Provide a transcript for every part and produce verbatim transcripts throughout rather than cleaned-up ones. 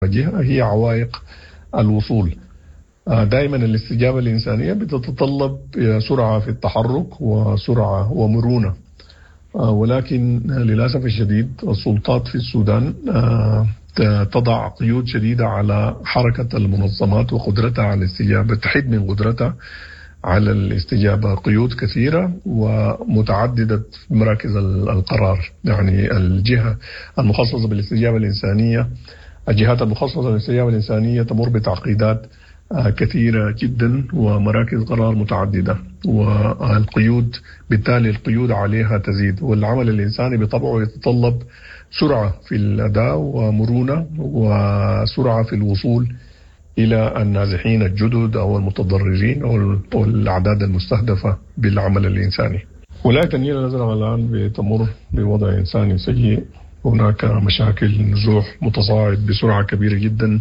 جهة هي عوائق الوصول. دائما الاستجابة الإنسانية بتتطلب سرعة في التحرك وسرعة ومرونة، ولكن للأسف الشديد السلطات في السودان تضع قيود شديدة على حركة المنظمات وقدرتها على الاستجابة، تحد من قدرتها على الاستجابة قيود كثيرة ومتعددة مراكز القرار. يعني الجهة المخصصة بالاستجابة الإنسانية، الجهات المخصصة بالاستجابة الإنسانية تمر بتعقيدات كثيرة جدا ومراكز قرار متعددة، والقيود بالتالي القيود عليها تزيد، والعمل الإنساني بطبعه يتطلب سرعة في الأداء ومرونة وسرعة في الوصول إلى النازحين الجدد أو المتضررين أو الأعداد المستهدفة بالعمل الإنساني. ولاية النيل الأزرق الآن بتمر بوضع إنساني سيء، هناك مشاكل نزوح متصاعد بسرعة كبيرة جدا.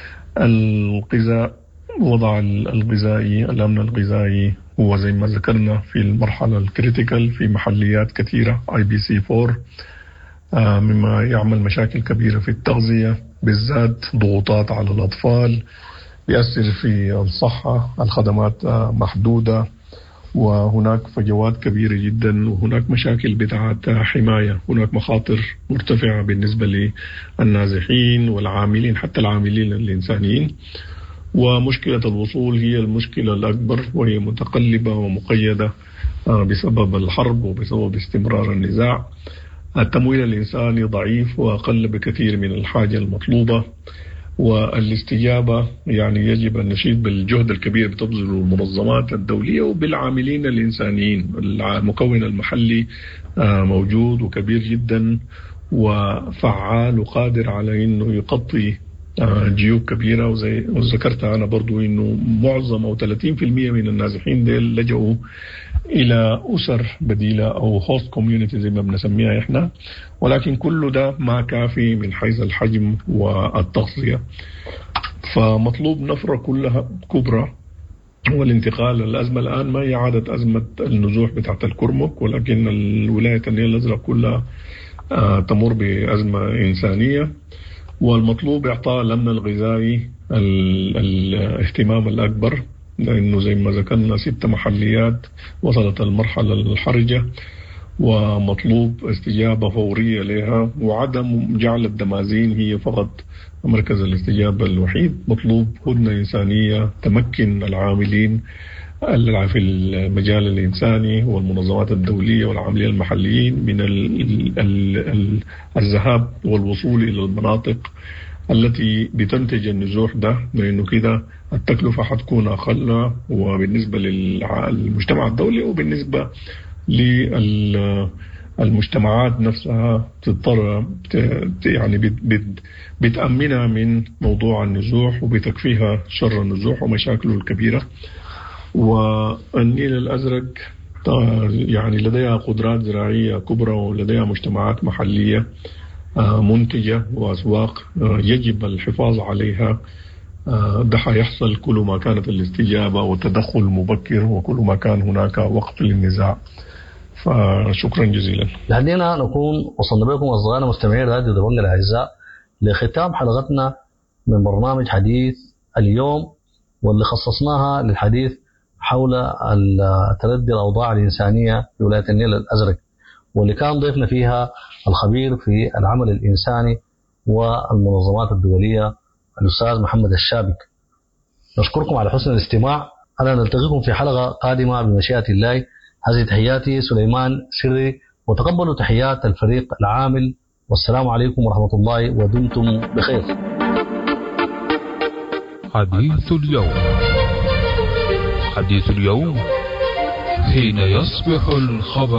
الغذاء، وضع الغذائي، الأمن الغذائي هو زي ما ذكرنا في المرحلة الكريتيكال في محليات كثيرة آي بي سي فور، مما يعمل مشاكل كبيرة في التغذية، بالذات ضغوطات على الأطفال، يؤثر في الصحة، الخدمات محدودة، وهناك فجوات كبيرة جدا، وهناك مشاكل بتاعت حماية، هناك مخاطر مرتفعة بالنسبة للنازحين والعاملين، حتى العاملين الإنسانيين. ومشكلة الوصول هي المشكلة الأكبر، وهي متقلبة ومقيدة بسبب الحرب وبسبب استمرار النزاع. التمويل الإنساني ضعيف وأقل بكثير من الحاجة المطلوبة، والاستجابة يعني يجب أن نشيد بالجهد الكبير بتبذله المنظمات الدولية وبالعاملين الإنسانيين. المكون المحلي موجود وكبير جدا وفعال وقادر على أنه يغطي جيوب كبيرة، وزي ذكرت أنا برضو أنه معظم أو ثلاثين بالمئة من النازحين ديل لجأوا إلى أسر بديلة أو هوست كوميونيتي زي ما بنسميها إحنا، ولكن كل ده ما كافي من حيث الحجم والتغطية. فمطلوب نفرة كلها كبرى والانتقال. الأزمة الآن ما هي عادة أزمة النزوح بتاعت الكرمك، ولكن الولاية النيل الأزرق كلها تمر بأزمة إنسانية، والمطلوب إعطاء الأمن الغذائي الاهتمام الأكبر، لأنه زي ما ذكرنا ست محليات وصلت المرحلة الحرجة، ومطلوب استجابة فورية لها، وعدم جعل الدمازين هي فقط مركز الاستجابة الوحيد. مطلوب هدنة إنسانية تمكن العاملين في المجال الإنساني والمنظمات الدولية والعاملين المحليين من الذهاب والوصول إلى المناطق التي بتنتج النزوح ده، لأنه كده التكلفة حتكون أقل، وبالنسبة للمجتمع الدولي وبالنسبة للمجتمعات نفسها تضطر يعني بتأمنها من موضوع النزوح وبتكفيها شر النزوح ومشاكله الكبيرة. والنيل الأزرق يعني لديها قدرات زراعية كبرى ولديها مجتمعات محلية منتجة وأسواق يجب الحفاظ عليها. ده حيحصل كل ما كانت الاستجابة والتدخل المبكر وكل ما كان هناك وقت للنزاع. فشكرا جزيلا. لحدينا نكون وصلنا بكم أصدقائنا مستمعين راديو دبنج الأعزاء لختام حلقتنا من برنامج حديث اليوم، واللي خصصناها للحديث حول تردي الأوضاع الإنسانية في ولاية النيل الأزرق، واللي كان ضيفنا فيها الخبير في العمل الإنساني والمنظمات الدولية الأستاذ محمد الشابك. نشكركم على حسن الاستماع. أنا نلتقيكم في حلقة قادمة بمشيئة الله. هذه تحياتي سليمان سري، وتقبلوا تحيات الفريق العامل، والسلام عليكم ورحمة الله ودمتم بخير. حديث اليوم. حديث اليوم حين يصبح الخبر